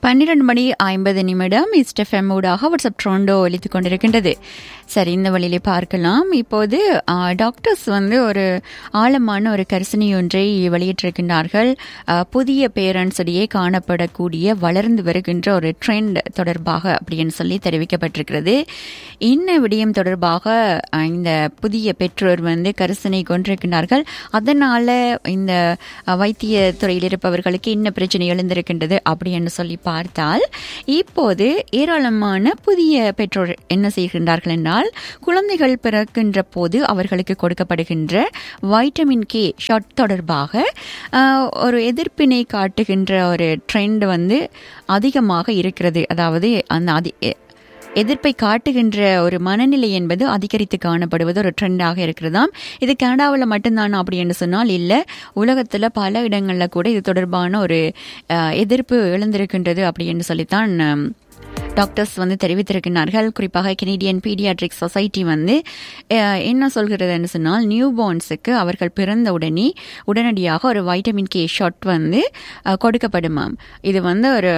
12:50 இஸ்டெஃப்எம் ஊடாக வாட்ஸ்அப் ட்ரோண்டோ ஒலித்துக் கொண்டிருக்கின்றது. சரி, இந்த வழியிலே பார்க்கலாம். இப்போது டாக்டர்ஸ் ஒரு ஆழமான ஒரு கரிசனை ஒன்றை வெளியிட்டிருக்கின்றார்கள். புதிய பேரண்ட்ஸ் இடையே காணப்படக்கூடிய வளர்ந்து வருகின்ற ஒரு ட்ரெண்ட் தொடர்பாக அப்படின்னு சொல்லி தெரிவிக்கப்பட்டிருக்கிறது. இன்ன விடயம் தொடர்பாக இந்த புதிய பெற்றோர் கரிசனை கொண்டிருக்கின்றார்கள். அதனால இந்த வைத்திய துறையில் இருப்பவர்களுக்கு என்ன பிரச்சனை எழுந்திருக்கின்றது அப்படின்னு சொல்லி பார்த்தால், இப்போது ஏராளமான புதிய பெற்றோர் என்ன செய்கின்றார்கள் என்றால், குழந்தைகள் பிறக்கின்ற போது அவர்களுக்கு கொடுக்கப்படுகின்ற வைட்டமின் கே ஷாட் தொடர்பாக ஒரு எதிர்ப்பினை காட்டுகின்ற ஒரு ட்ரெண்ட் அதிகமாக இருக்கிறது. அதாவது அந்த எதிர்ப்பை காட்டுகின்ற ஒரு மனநிலை என்பது அதிகரித்து காணப்படுவது ஒரு ட்ரெண்டாக இருக்கிறதாம். இது கனடாவில் மட்டும்தான் அப்படின்னு சொன்னால் இல்லை, உலகத்தில் பல இடங்களில் கூட இது தொடர்பான ஒரு எதிர்ப்பு எழுந்திருக்கின்றது அப்படின்னு சொல்லித்தான் டாக்டர்ஸ் தெரிவித்திருக்கிறார்கள். குறிப்பாக கெனடியன் பீடியாட்ரிக் சொசைட்டி என்ன சொல்கிறதுன்னு சொன்னால், நியூ பார்ன்ஸுக்கு அவர்கள் பிறந்த உடனடியாக ஒரு வைட்டமின் கே ஷாட் கொடுக்கப்படுமாம். இது ஒரு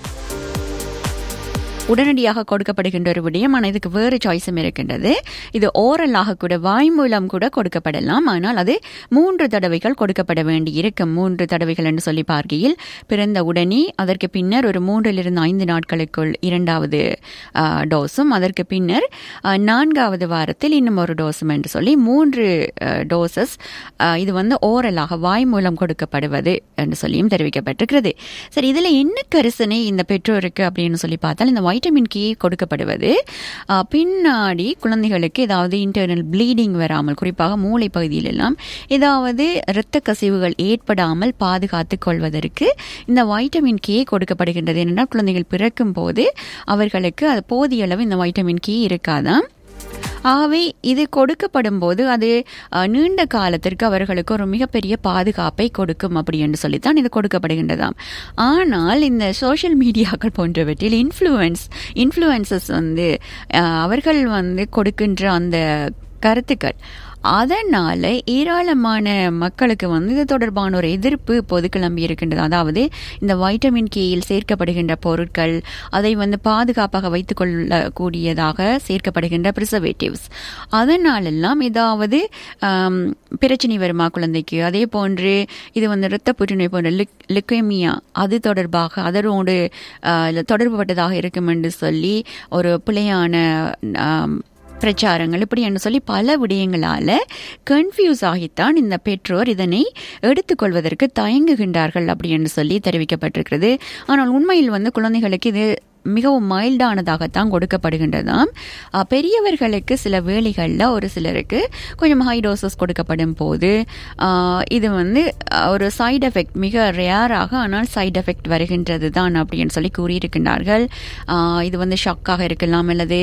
உடனடியாக கொடுக்கப்படுகின்ற ஒரு விடயம். ஆனால் இதுக்கு வேறு சாய்ஸும் இருக்கின்றது. இது ஓரலாக கூட, வாய் மூலம் கூட கொடுக்கப்படலாம். ஆனால் அது 3 தடவைகள் கொடுக்கப்பட வேண்டி இருக்கும். 3 தடவைகள் என்று சொல்லி பார்க்கையில், பிறந்த உடனே, அதற்கு பின்னர் ஒரு 3 to 5 நாட்களுக்குள் 2வது டோஸும், அதற்கு பின்னர் 4வது வாரத்தில் இன்னும் ஒரு டோஸும் என்று சொல்லி 3 டோசஸ் இது ஓரலாக வாய் மூலம் கொடுக்கப்படுவது என்று சொல்லியும் தெரிவிக்கப்பட்டிருக்கிறது. சரி, இதில் என்ன கரிசனை இந்த பெற்றோருக்கு அப்படின்னு சொல்லி பார்த்தால், இந்த வைட்டமின் கே கொடுக்கப்படுவது பின்னாடி குழந்தைகளுக்கு ஏதாவது இன்டர்னல் ப்ளீடிங் வராமல், குறிப்பாக மூளை பகுதியில் எல்லாம் ஏதாவது இரத்த கசிவுகள் ஏற்படாமல் பாதுகாத்துக் கொள்வதற்கு இந்த வைட்டமின் கே கொடுக்கப்படுகின்றது. ஏனென்றால் குழந்தைகள் பிறக்கும் போது அவர்களுக்கு அது போதிய அளவு இந்த வைட்டமின் கே இருக்காதாம். ஆகவே இது கொடுக்கப்படும் போது அது நீண்ட காலத்திற்கு அவர்களுக்கு ஒரு மிகப்பெரிய பாதுகாப்பை கொடுக்கும் அப்படி என்று சொல்லித்தான் இது கொடுக்கப்படுகின்றதாம். ஆனால் இந்த சோஷியல் மீடியாக்கள் போன்றவற்றில் இன்ஃப்ளூயன்சஸ் அவர்கள் கொடுக்கின்ற அந்த கருத்துக்கள், அதனால ஏராளமான மக்களுக்கு இது தொடர்பான ஒரு எதிர்ப்பு இப்போது கிளம்பி இருக்கின்றது. அதாவது இந்த வைட்டமின் கேயில் சேர்க்கப்படுகின்ற பொருட்கள், அதை பாதுகாப்பாக வைத்துக் கொள்ளக்கூடியதாக சேர்க்கப்படுகின்ற ப்ரிசர்வேட்டிவ்ஸ், அதனாலெல்லாம் ஏதாவது பிரச்சனை வருமா குழந்தைக்கு? அதே போன்று இது இரத்த புற்றுநோய் போன்ற லுக்கேமியா, அது தொடர்பாக அதனோடு தொடர்புபட்டதாக இருக்கும் என்று சொல்லி ஒரு பிழையான பிரச்சாரங்கள் இப்படி என்று சொல்லி பல விடயங்களால கன்ஃபியூஸ் ஆகித்தான் இந்த பெற்றோர் இதனை எடுத்துக்கொள்வதற்கு தயங்குகின்றார்கள் அப்படி என்று சொல்லி தெரிவிக்கப்பட்டிருக்கிறது. ஆனால் உண்மையில் குழந்தைகளுக்கு இது மிகவும் மைல்டானதாகத்தான் கொடுக்கப்படுகின்றதாம். பெரியவர்களுக்கு சில வேளைகளில் ஒரு சிலருக்கு கொஞ்சம் ஹை டோசஸ் கொடுக்கப்படும் போது இது ஒரு சைடு எஃபெக்ட், மிக ரேராக ஆனால் சைடு எஃபெக்ட் வருகின்றது தான் அப்படின்னு சொல்லி கூறியிருக்கின்றார்கள். இது ஷாக்காக இருக்கலாம், அல்லது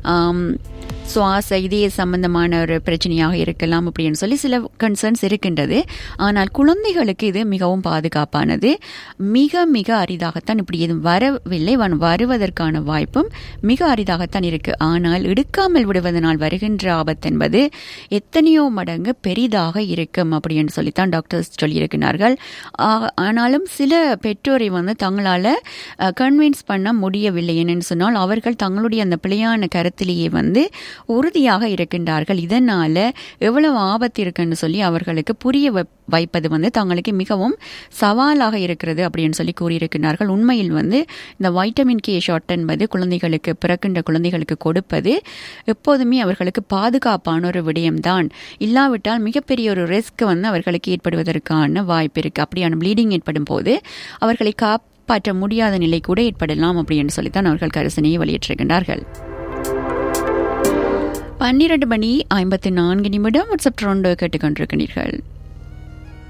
சுவாச இதய சம்பந்தமான ஒரு பிரச்சனையாக இருக்கலாம் அப்படின்னு சொல்லி சில கன்சர்ன்ஸ் இருக்கின்றது. ஆனால் குழந்தைகளுக்கு இது மிகவும் பாதுகாப்பானது. மிக மிக அரிதாகத்தான் இப்படி எதுவும் வரவில்லை, வருவதற்கான வாய்ப்பும் மிக அரிதாகத்தான் இருக்கு. ஆனால் எடுக்காமல் விடுவதனால் வருகின்ற ஆபத்து என்பது எத்தனையோ மடங்கு பெரிதாக இருக்கும் அப்படின்னு சொல்லித்தான் டாக்டர்ஸ் சொல்லியிருக்கிறார்கள். ஆனாலும் சில பெற்றோரை தங்களால கன்வின்ஸ் பண்ண முடியவில்லை. என்னன்னு சொன்னால், அவர்கள் தங்களுடைய அந்த பிழையான கருத்திலேயே உறுதியாக இருக்கின்றார்கள். இதனால எவ்வளவு ஆபத்து இருக்குன்னு சொல்லி அவர்களுக்கு புரிய வைப்பது தங்களுக்கு மிகவும் சவாலாக இருக்கிறது அப்படின்னு சொல்லி கூறியிருக்கிறார்கள். உண்மையில் இந்த வைட்டமின் கே ஷாட் என்பது குழந்தைகளுக்கு, பிறக்கின்ற குழந்தைகளுக்கு கொடுப்பது எப்போதுமே அவர்களுக்கு பாதுகாப்பான ஒரு விடயம்தான். இல்லாவிட்டால் மிகப்பெரிய ஒரு ரிஸ்க் அவர்களுக்கு ஏற்படுவதற்கான வாய்ப்பு இருக்கு. அப்படியான ப்ளீடிங் ஏற்படும் போது அவர்களை காப்பாற்ற முடியாத நிலை கூட ஏற்படலாம் அப்படின்னு சொல்லித்தான் அவர்கள் கரிசனையை வெளியிட்டிருக்கின்றார்கள். 12:54 வாட்ஸ்அப் ட்ரோண்டோ கேட்டுக்கொண்டிருக்கிறீர்கள்.